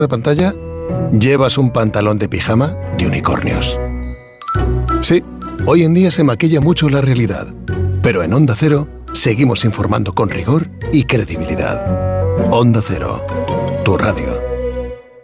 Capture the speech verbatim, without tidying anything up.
de pantalla, llevas un pantalón de pijama de unicornios. Sí, hoy en día se maquilla mucho la realidad, pero en Onda Cero seguimos informando con rigor y credibilidad. Onda Cero, tu radio.